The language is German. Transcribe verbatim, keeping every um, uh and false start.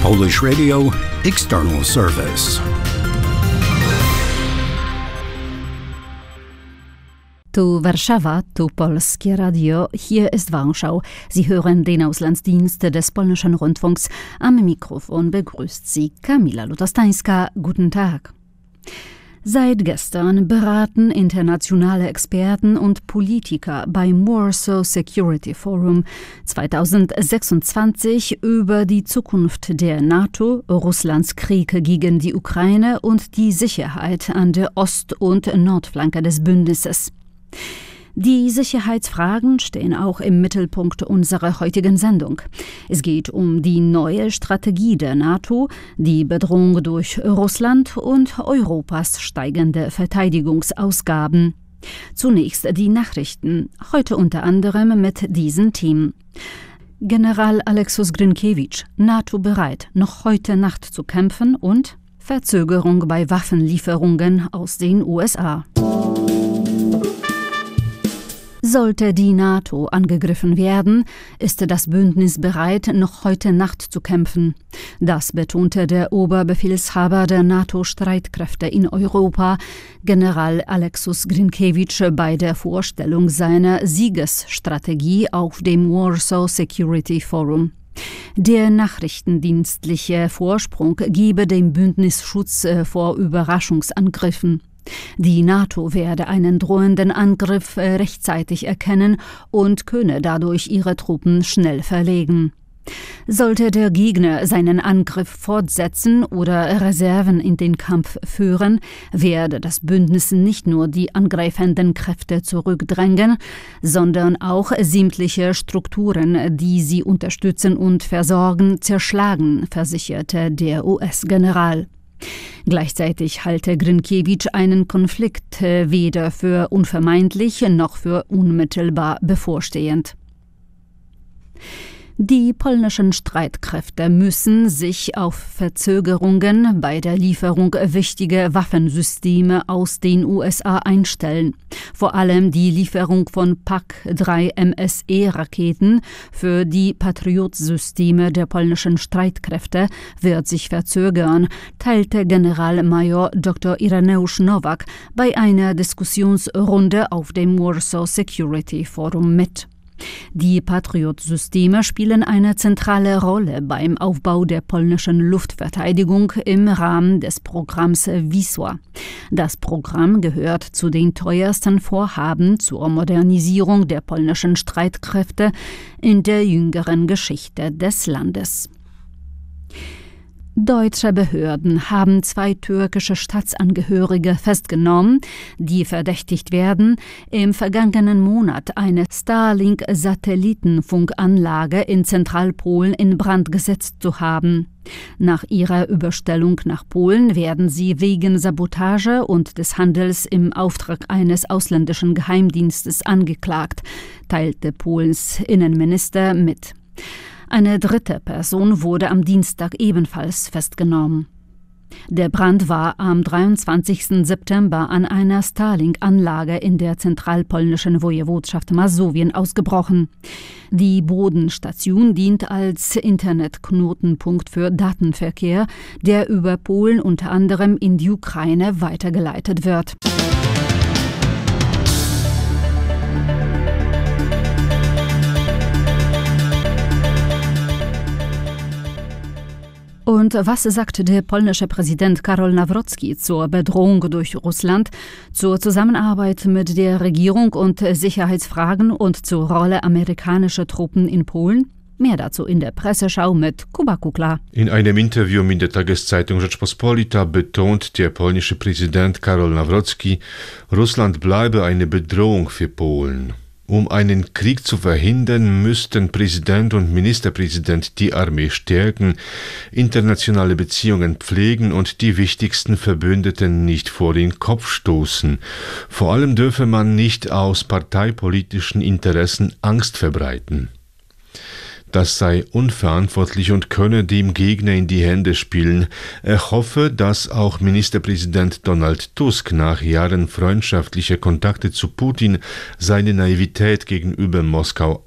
Polish Radio External Service. Tu Warszawa, tu Polskie Radio, hier ist Warschau. Sie hören den Auslandsdienst des polnischen Rundfunks. Am Mikrofon begrüßt Sie Kamila Lutostańska. Guten Tag. Seit gestern beraten internationale Experten und Politiker beim Warsaw Security Forum zweitausendsechsundzwanzig über die Zukunft der NATO, Russlands Krieg gegen die Ukraine und die Sicherheit an der Ost- und Nordflanke des Bündnisses. Die Sicherheitsfragen stehen auch im Mittelpunkt unserer heutigen Sendung. Es geht um die neue Strategie der NATO, die Bedrohung durch Russland und Europas steigende Verteidigungsausgaben. Zunächst die Nachrichten, heute unter anderem mit diesen Themen. General Alexus Grynkewicz, NATO bereit, noch heute Nacht zu kämpfen und Verzögerung bei Waffenlieferungen aus den U S A. Sollte die NATO angegriffen werden, ist das Bündnis bereit, noch heute Nacht zu kämpfen. Das betonte der Oberbefehlshaber der NATO-Streitkräfte in Europa, General Alexus Grynkewicz, bei der Vorstellung seiner Siegesstrategie auf dem Warsaw Security Forum. Der nachrichtendienstliche Vorsprung gebe dem Bündnis Schutz vor Überraschungsangriffen. Die NATO werde einen drohenden Angriff rechtzeitig erkennen und könne dadurch ihre Truppen schnell verlegen. Sollte der Gegner seinen Angriff fortsetzen oder Reserven in den Kampf führen, werde das Bündnis nicht nur die angreifenden Kräfte zurückdrängen, sondern auch sämtliche Strukturen, die sie unterstützen und versorgen, zerschlagen, versicherte der U S-General. Gleichzeitig halte Grynkewicz einen Konflikt weder für unvermeidlich noch für unmittelbar bevorstehend. Die polnischen Streitkräfte müssen sich auf Verzögerungen bei der Lieferung wichtiger Waffensysteme aus den U S A einstellen. Vor allem die Lieferung von P A K drei M S E-Raketen für die Patriot-Systeme der polnischen Streitkräfte wird sich verzögern, teilte Generalmajor Doktor Ireneusz Nowak bei einer Diskussionsrunde auf dem Warsaw Security Forum mit. Die Patriot-Systeme spielen eine zentrale Rolle beim Aufbau der polnischen Luftverteidigung im Rahmen des Programms Wisła. Das Programm gehört zu den teuersten Vorhaben zur Modernisierung der polnischen Streitkräfte in der jüngeren Geschichte des Landes. Deutsche Behörden haben zwei türkische Staatsangehörige festgenommen, die verdächtigt werden, im vergangenen Monat eine Starlink-Satellitenfunkanlage in Zentralpolen in Brand gesetzt zu haben. Nach ihrer Überstellung nach Polen werden sie wegen Sabotage und des Handels im Auftrag eines ausländischen Geheimdienstes angeklagt, teilte Polens Innenminister mit. Eine dritte Person wurde am Dienstag ebenfalls festgenommen. Der Brand war am dreiundzwanzigsten September an einer Starlink-Anlage in der zentralpolnischen Wojewodschaft Masowien ausgebrochen. Die Bodenstation dient als Internetknotenpunkt für Datenverkehr, der über Polen unter anderem in die Ukraine weitergeleitet wird. Und was sagt der polnische Präsident Karol Nawrocki zur Bedrohung durch Russland, zur Zusammenarbeit mit der Regierung und Sicherheitsfragen und zur Rolle amerikanischer Truppen in Polen? Mehr dazu in der Presseschau mit Kuba Kukla. In einem Interview mit der Tageszeitung Rzeczpospolita betont der polnische Präsident Karol Nawrocki, Russland bleibe eine Bedrohung für Polen. Um einen Krieg zu verhindern, müssten Präsident und Ministerpräsident die Armee stärken, internationale Beziehungen pflegen und die wichtigsten Verbündeten nicht vor den Kopf stoßen. Vor allem dürfe man nicht aus parteipolitischen Interessen Angst verbreiten. Das sei unverantwortlich und könne dem Gegner in die Hände spielen. Er hoffe, dass auch Ministerpräsident Donald Tusk nach Jahren freundschaftlicher Kontakte zu Putin seine Naivität gegenüber Moskau